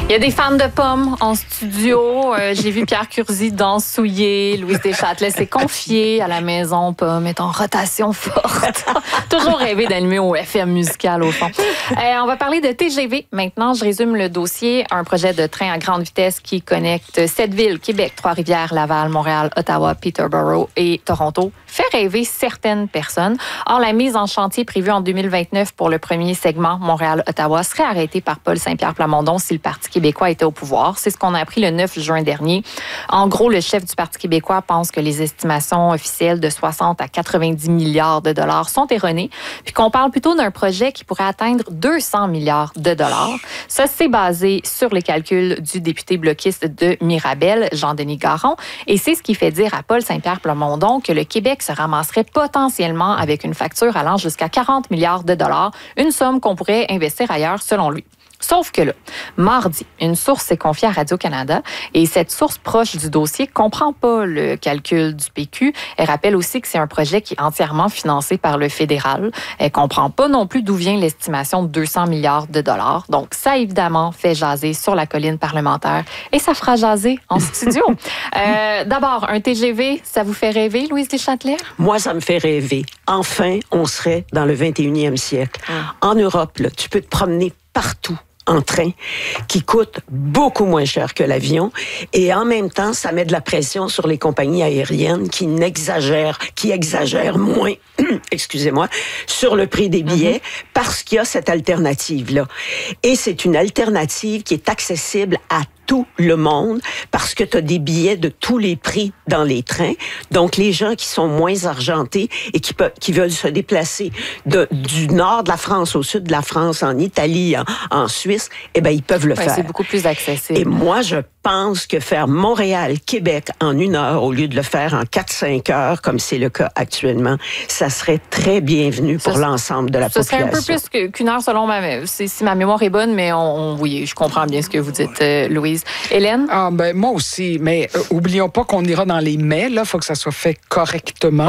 Il y a des fans de pommes en studio. J'ai vu Pierre Curzi dansouiller. Louise Deschâtelet s'est confiée à la maison. Pomme est en rotation forte. Toujours rêvé d'animer au FM musical, au fond. On va parler de TGV. Maintenant, je résume le dossier. Un projet de train à grande vitesse qui connecte 7 villes, Québec, Trois-Rivières, Laval, Montréal, Ottawa, Peterborough et Toronto, fait rêver certaines personnes. Or, la mise en chantier prévue en 2029 pour le premier segment Montréal-Ottawa serait arrêtée par Paul Saint-Pierre Plamondon si le Parti québécois était au pouvoir. C'est ce qu'on a appris le 9 juin dernier. En gros, le chef du Parti québécois pense que les estimations officielles de 60 à 90 milliards de dollars sont erronées, puis qu'on parle plutôt d'un projet qui pourrait atteindre 200 milliards de dollars. Ça, c'est basé sur les calculs du député bloquiste de Mirabel, Jean-Denis Garon, et c'est ce qui fait dire à Paul Saint-Pierre Plamondon que le Québec se ramasserait potentiellement avec une facture allant jusqu'à 40 milliards de dollars, une somme qu'on pourrait investir ailleurs selon lui. Sauf que là, mardi, une source s'est confiée à Radio-Canada et cette source proche du dossier comprend pas le calcul du PQ. Elle rappelle aussi que c'est un projet qui est entièrement financé par le fédéral. Elle comprend pas non plus d'où vient l'estimation de 200 milliards de dollars. Donc, ça a évidemment fait jaser sur la colline parlementaire et ça fera jaser en studio. D'abord, un TGV, ça vous fait rêver, Louise Deschâtelet? Moi, ça me fait rêver. Enfin, on serait dans le 21e siècle. En Europe, là, tu peux te promener partout en train, qui coûte beaucoup moins cher que l'avion. Et en même temps, ça met de la pression sur les compagnies aériennes qui exagèrent moins, excusez-moi, sur le prix des billets parce qu'il y a cette alternative-là. Et c'est une alternative qui est accessible à tout le monde parce que tu as des billets de tous les prix dans les trains. Donc, les gens qui sont moins argentés et qui veulent se déplacer du nord de la France au sud de la France, en Italie, en Suisse, eh ben ils peuvent le faire. C'est beaucoup plus accessible. Et moi, je pense que faire Montréal-Québec en 1 heure au lieu de le faire en 4-5 heures, comme c'est le cas actuellement, ça serait très bienvenu pour l'ensemble de la population. Ce serait un peu plus qu'une heure selon si ma mémoire est bonne, mais oui, je comprends bien ce que vous dites, Louise. Hélène? Moi aussi, mais oublions pas qu'on ira dans les mets, là, il faut que ça soit fait correctement,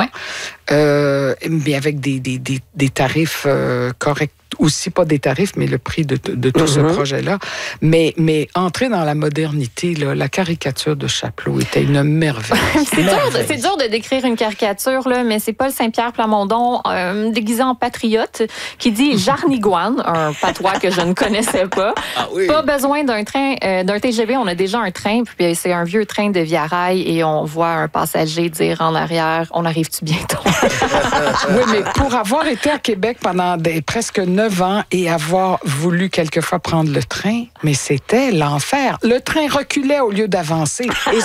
mais avec des tarifs corrects. Aussi pas des tarifs, mais le prix de tout ce projet-là. Mais entrer dans la modernité, là, la caricature de Chapelot était une merveille. C'est dur de décrire une caricature, là, mais c'est Paul Saint-Pierre Plamondon, déguisé en patriote, qui dit Jarniguane, un patois que je ne connaissais pas. Pas besoin d'un train, d'un TGV, on a déjà un train, puis c'est un vieux train de Via Rail et on voit un passager dire en arrière, on arrive-tu bientôt? Oui, mais pour avoir été à Québec pendant presque 9 ans et avoir voulu quelquefois prendre le train, mais c'était l'enfer. Le train reculait au lieu d'avancer. Et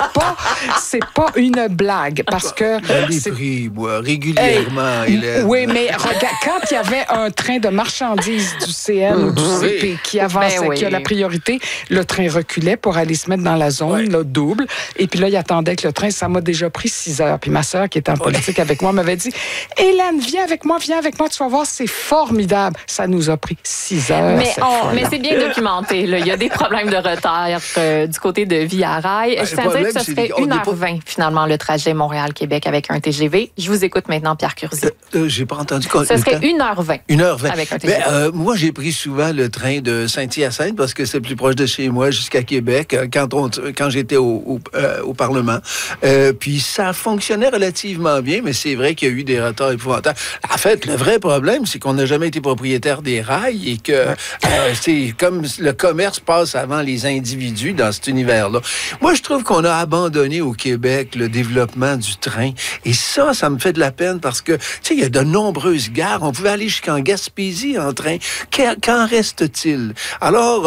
c'est pas une blague, parce que... Je l'ai pris, moi, régulièrement. Oui, mais regarde, quand il y avait un train de marchandises du CN ou du CP qui avançait, qui a la priorité, le train reculait pour aller se mettre dans la zone, là, double. Et puis là, il attendait que le train, ça m'a déjà pris 6 heures. Puis ma sœur, qui est en politique avec moi, m'avait dit, Hélène, viens avec moi, tu vas voir, c'est formidable. Ça nous a pris 6 heures. Mais c'est bien documenté. Là. Il y a des problèmes de retard du côté de Via Rail. Je tiens à dire que ce serait 1h20 finalement le trajet Montréal-Québec avec un TGV. Je vous écoute maintenant, Pierre Curzi. J'ai pas entendu. Ce serait 1h20. 1h20. Avec un TGV. Moi, j'ai pris souvent le train de Saint-Hyacinthe parce que c'est plus proche de chez moi jusqu'à Québec quand j'étais au Parlement. Puis ça fonctionnait relativement bien, mais c'est vrai qu'il y a eu des retards épouvantables. En fait, le vrai problème, c'est qu'on n'a jamais été propriétaire des rails et que c'est comme le commerce passe avant les individus dans cet univers-là. Moi, je trouve qu'on a abandonné au Québec le développement du train et ça me fait de la peine parce que, tu sais, il y a de nombreuses gares. On pouvait aller jusqu'en Gaspésie en train. Qu'en reste-t-il? Alors,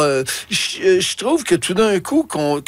je trouve que tout d'un coup,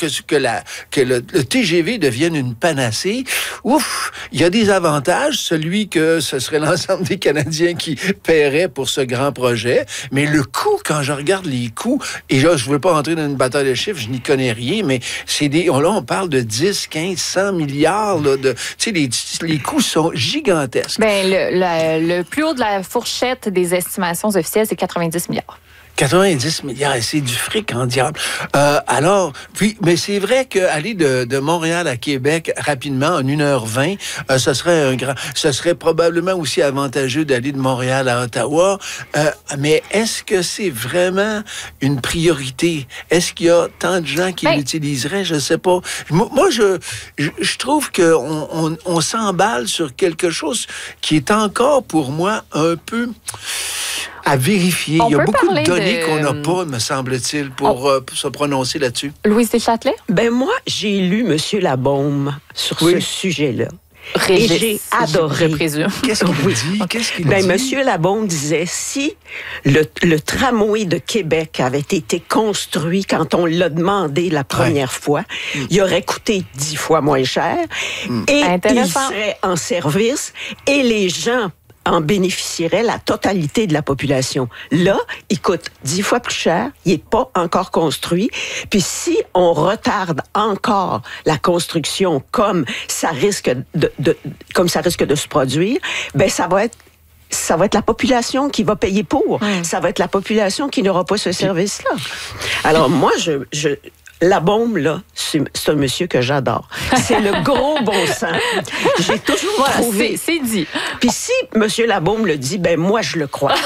que le TGV devienne une panacée, il y a des avantages. Celui que ce serait l'ensemble des Canadiens qui paieraient pour ce grand projet, mais le coût, quand je regarde les coûts, et là, je ne veux pas rentrer dans une bataille de chiffres, je n'y connais rien, mais là, on parle de 10, 15, 100 milliards, là, les coûts sont gigantesques. Le plus haut de la fourchette des estimations officielles, c'est 90 milliards. 90 milliards, c'est du fric en diable. Alors, mais c'est vrai qu'aller de Montréal à Québec rapidement, en 1h20, ça serait probablement aussi avantageux d'aller de Montréal à Ottawa. Mais est-ce que c'est vraiment une priorité? Est-ce qu'il y a tant de gens qui l'utiliseraient? Je sais pas. Moi, je trouve qu'on s'emballe sur quelque chose qui est encore, pour moi, un peu à vérifier. Il y a beaucoup de données qu'on n'a pas, me semble-t-il, pour se prononcer là-dessus. Louise Deschâtelet? Ben moi, j'ai lu M. Labaume sur ce sujet-là. Régis, et j'ai adoré. Je présume. Qu'est-ce qu'il dit? M. Labaume disait, si le tramway de Québec avait été construit quand on l'a demandé la première fois, il aurait coûté 10 fois moins cher et il serait en service et les gens en bénéficierait la totalité de la population. Là, il coûte 10 fois plus cher, il n'est pas encore construit. Puis si on retarde encore la construction comme ça risque de se produire, ben ça va être la population qui va payer pour. Ça va être la population qui n'aura pas ce service-là. Alors moi, Labaume, là, c'est un monsieur que j'adore. C'est le gros bon sens. J'ai toujours trouvé... C'est dit. Puis si monsieur Labaume le dit, ben moi, je le crois.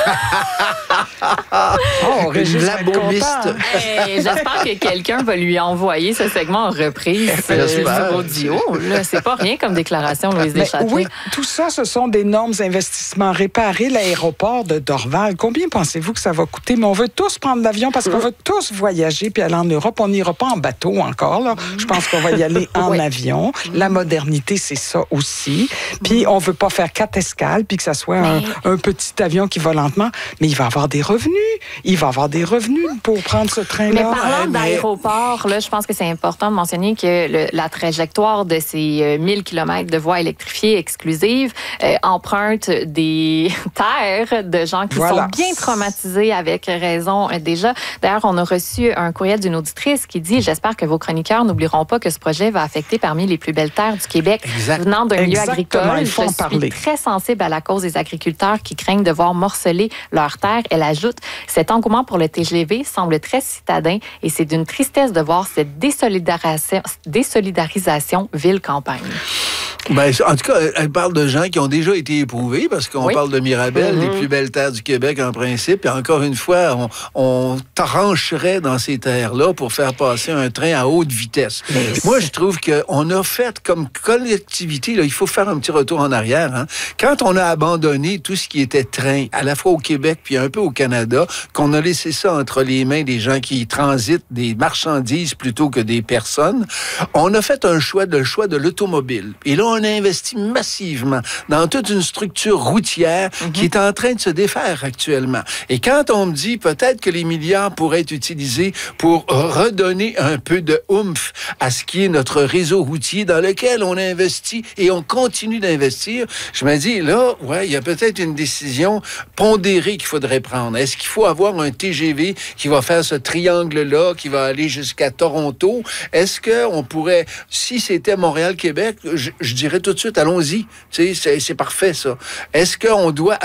Régis Labaumiste. J'espère que quelqu'un va lui envoyer ce segment en reprise sur audio. Là, c'est pas rien comme déclaration, Louise Deschâtelet. Oui, tout ça, ce sont d'énormes investissements. Réparer l'aéroport de Dorval, combien pensez-vous que ça va coûter? Mais on veut tous prendre l'avion parce qu'on veut tous voyager puis aller en Europe. On n'ira pas en bateau encore, là. Je pense qu'on va y aller en avion. La modernité, c'est ça aussi. Puis on veut pas faire 4 escales puis que ça soit un petit avion qui va lentement. Mais il va avoir des revenus. Il va avoir des revenus pour prendre ce train-là. Mais parlant d'aéroport, là, je pense que c'est important de mentionner que la trajectoire de ces 1000 km de voies électrifiées exclusives emprunte des terres de gens qui sont bien traumatisés avec raison déjà. D'ailleurs, on a reçu un courriel d'une auditrice qui dit « J'espère que vos chroniqueurs n'oublieront pas que ce projet va affecter parmi les plus belles terres du Québec. Venant d'un milieu agricole, je suis très sensible à la cause des agriculteurs qui craignent de voir morceler leurs terres. » Elle ajoute « Cet engouement pour le TGV semble très citadin et c'est d'une tristesse de voir cette désolidarisation ville-campagne. » Ben, en tout cas, elle parle de gens qui ont déjà été éprouvés, parce qu'on parle de Mirabel, les plus belles terres du Québec en principe, et encore une fois, on trancherait dans ces terres-là pour faire passer un train à haute vitesse. Moi, je trouve qu'on a fait comme collectivité, là, il faut faire un petit retour en arrière, hein. Quand on a abandonné tout ce qui était train, à la fois au Québec puis un peu au Canada, qu'on a laissé ça entre les mains des gens qui transitent des marchandises plutôt que des personnes, on a fait le choix de l'automobile. Et là, on a investi massivement dans toute une structure routière qui est en train de se défaire actuellement. Et quand on me dit peut-être que les milliards pourraient être utilisés pour redonner un peu de oomph à ce qui est notre réseau routier dans lequel on a investi et on continue d'investir, je me dis, là, il y a peut-être une décision pondérée qu'il faudrait prendre. Est-ce qu'il faut avoir un TGV qui va faire ce triangle-là, qui va aller jusqu'à Toronto? Est-ce qu'on pourrait, si c'était Montréal-Québec, je dirais tout de suite, allons-y. C'est parfait, ça. Est-ce qu'on doit